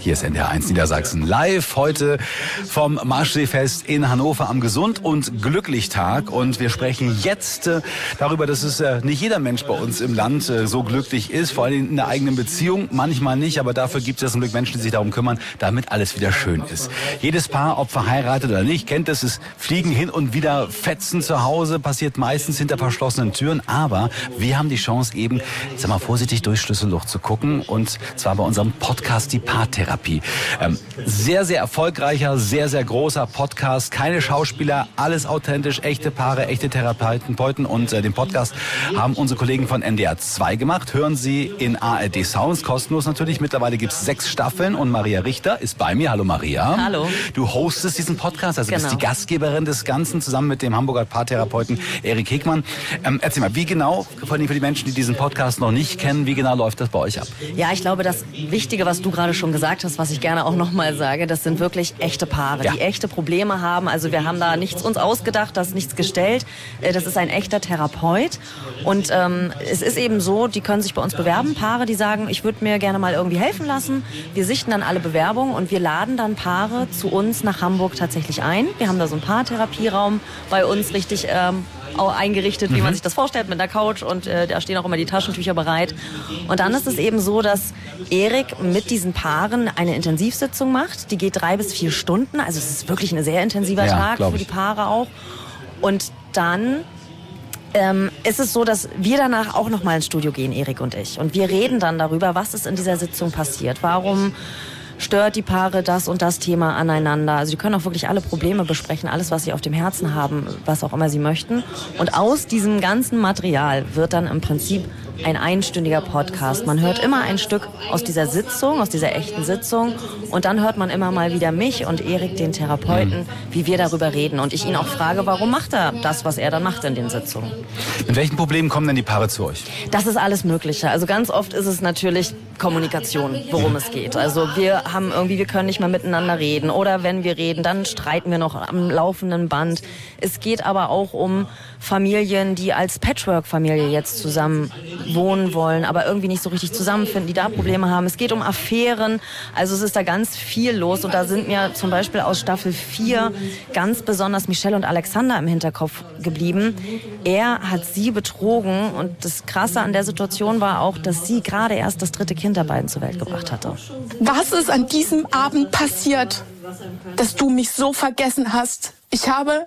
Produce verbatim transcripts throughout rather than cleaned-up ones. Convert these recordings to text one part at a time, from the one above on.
Hier ist N D R eins Niedersachsen live heute vom Maschseefest in Hannover am Gesund- und Glücklich-Tag. Und wir sprechen jetzt äh, darüber, dass es äh, nicht jeder Mensch bei uns im Land äh, so glücklich ist, vor allem in der eigenen Beziehung, manchmal nicht, aber dafür gibt es zum Glück Menschen, die sich darum kümmern, damit alles wieder schön ist. Jedes Paar, ob verheiratet oder nicht, kennt es, es fliegen hin und wieder Fetzen zu Hause, passiert meistens hinter verschlossenen Türen, aber wir haben die Chance eben, ich sag mal vorsichtig durch Schlüsselloch zu gucken, und zwar bei unserem Podcast Die Paartherapie. Ähm, sehr, sehr erfolgreicher, sehr, sehr großer Podcast, keine Schauspieler, alles authentisch, echte Paare, echte Therapeuten, und äh, den Podcast haben unsere Kollegen von N D R zwei gemacht. Hören Sie in A R D Sounds, kostenlos natürlich. Mittlerweile gibt es sechs Staffeln und Maria Richter ist bei mir. Hallo Maria. Hallo. Du hostest diesen Podcast, also genau. bist die Gastgeberin des Ganzen, zusammen mit dem Hamburger Paartherapeuten Erik Hegmann. Ähm, erzähl mal, wie genau, vor allem für die Menschen, die diesen Podcast noch nicht kennen, wie genau läuft das bei euch ab? Ja, ich glaube, das Wichtige, was du gerade schon gesagt hast, was ich gerne auch nochmal sage, das sind wirklich echte Paare, ja. die echte Probleme haben. Also wir haben da nichts uns ausgedacht, das ist nichts gestellt. Das ist ein echter Therapeut. Und ähm, es ist eben so, die können sich bei uns bewerben, Paare, die sagen, ich würde mir gerne mal irgendwie helfen lassen. Wir sichten dann alle Bewerbungen und wir laden dann Paare zu uns nach Hamburg tatsächlich ein. Wir haben da so einen Paartherapieraum bei uns richtig ähm, eingerichtet, wie mhm. man sich das vorstellt, mit einer Couch, und äh, da stehen auch immer die Taschentücher bereit. Und dann ist es eben so, dass Erik mit diesen Paaren eine Intensivsitzung macht. Die geht drei bis vier Stunden, also es ist wirklich ein sehr intensiver ja, Tag für die Paare auch. Und dann ähm, ist es so, dass wir danach auch noch mal ins Studio gehen, Erik und ich. Und wir reden dann darüber, was ist in dieser Sitzung passiert. Warum stört die Paare das und das Thema aneinander? Also die können auch wirklich alle Probleme besprechen, alles, was sie auf dem Herzen haben, was auch immer sie möchten. Und aus diesem ganzen Material wird dann im Prinzip ein einstündiger Podcast. Man hört immer ein Stück aus dieser Sitzung, aus dieser echten Sitzung, und dann hört man immer mal wieder mich und Erik, den Therapeuten, wie wir darüber reden. Und ich ihn auch frage, warum macht er das, was er dann macht in den Sitzungen? Mit welchen Problemen kommen denn die Paare zu euch? Das ist alles Mögliche. Also ganz oft ist es natürlich Kommunikation, worum es geht. Also wir haben irgendwie, wir können nicht mehr miteinander reden, oder wenn wir reden, dann streiten wir noch am laufenden Band. Es geht aber auch um Familien, die als Patchwork-Familie jetzt zusammen wohnen wollen, aber irgendwie nicht so richtig zusammenfinden, die da Probleme haben. Es geht um Affären, also es ist da ganz viel los, und da sind mir zum Beispiel aus Staffel vier ganz besonders Michelle und Alexander im Hinterkopf geblieben. Er hat sie betrogen, und das Krasse an der Situation war auch, dass sie gerade erst das dritte Kind der beiden zur Welt gebracht hatte. Was ist an diesem Abend passiert, dass du mich so vergessen hast? Ich habe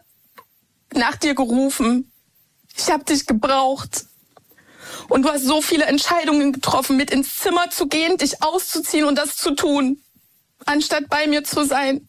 nach dir gerufen. Ich habe dich gebraucht. Und du hast so viele Entscheidungen getroffen, mit ins Zimmer zu gehen, dich auszuziehen und das zu tun, anstatt bei mir zu sein.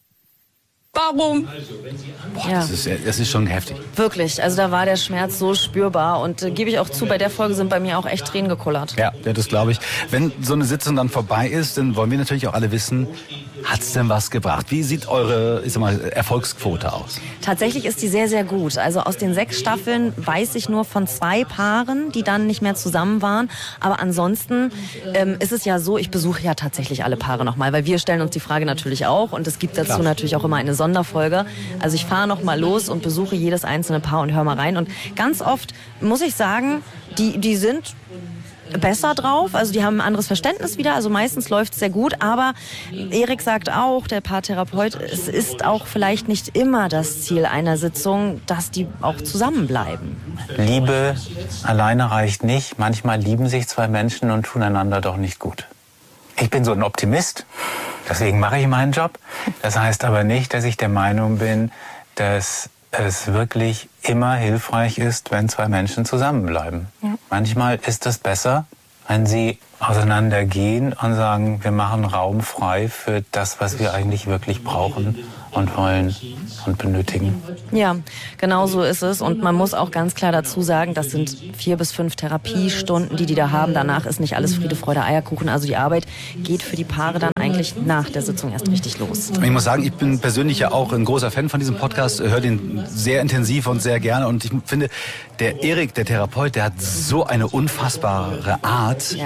Warum? Boah, ja. das, ist, das ist schon heftig. Wirklich, also da war der Schmerz so spürbar, und äh, gebe ich auch zu, bei der Folge sind bei mir auch echt Tränen gekullert. Ja, ja, das glaube ich. Wenn so eine Sitzung dann vorbei ist, dann wollen wir natürlich auch alle wissen, hat's denn was gebracht? Wie sieht eure, ich sag mal, Erfolgsquote aus? Tatsächlich ist die sehr, sehr gut. Also aus den sechs Staffeln weiß ich nur von zwei Paaren, die dann nicht mehr zusammen waren. Aber ansonsten ähm, ist es ja so, ich besuche ja tatsächlich alle Paare nochmal, weil wir stellen uns die Frage natürlich auch, und es gibt dazu Klar. natürlich auch immer eine Sonderfolge. Also ich fahre noch mal los und besuche jedes einzelne Paar und höre mal rein. Und ganz oft muss ich sagen, die, die sind besser drauf, also die haben ein anderes Verständnis wieder, also meistens läuft es sehr gut, aber Erik sagt auch, der Paartherapeut, es ist auch vielleicht nicht immer das Ziel einer Sitzung, dass die auch zusammenbleiben. Liebe alleine reicht nicht, manchmal lieben sich zwei Menschen und tun einander doch nicht gut. Ich bin so ein Optimist, deswegen mache ich meinen Job. Das heißt aber nicht, dass ich der Meinung bin, dass es wirklich immer hilfreich ist, wenn zwei Menschen zusammenbleiben. Ja. Manchmal ist es besser, wenn sie auseinandergehen und sagen, wir machen Raum frei für das, was wir eigentlich wirklich brauchen und wollen und benötigen. Ja, genau so ist es. Und man muss auch ganz klar dazu sagen, das sind vier bis fünf Therapiestunden, die die da haben. Danach ist nicht alles Friede, Freude, Eierkuchen. Also die Arbeit geht für die Paare dann eigentlich nach der Sitzung erst richtig los. Ich muss sagen, ich bin persönlich ja auch ein großer Fan von diesem Podcast, höre den sehr intensiv und sehr gerne. Und ich finde, der Erik, der Therapeut, der hat so eine unfassbare Art, ja. dass man sich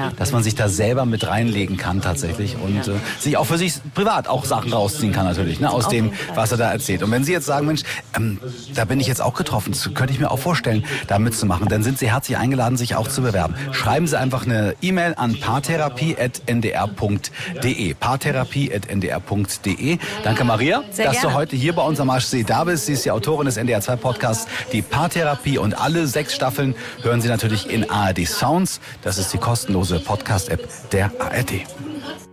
sich da selber mit reinlegen kann tatsächlich und äh, sich auch für sich privat auch Sachen rausziehen kann natürlich, ne, aus dem, was er da erzählt. Und wenn Sie jetzt sagen, Mensch, ähm, da bin ich jetzt auch getroffen, das könnte ich mir auch vorstellen, da mitzumachen, dann sind Sie herzlich eingeladen, sich auch zu bewerben. Schreiben Sie einfach eine E-Mail an paartherapie at n d r punkt d e. paartherapie at n d r punkt d e. Danke, Maria, Sehr dass gerne. du heute hier bei uns am Marschsee da bist. Sie ist die Autorin des N D R zwei Podcasts, die Paartherapie, und alle sechs Staffeln hören Sie natürlich in A R D Sounds. Das ist die kostenlose Podcast-App der A R D.